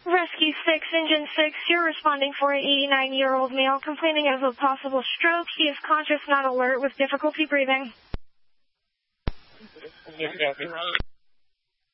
Rescue 6, Engine 6, you're responding for an 89-year-old male complaining of a possible stroke. He is conscious, not alert, with difficulty breathing.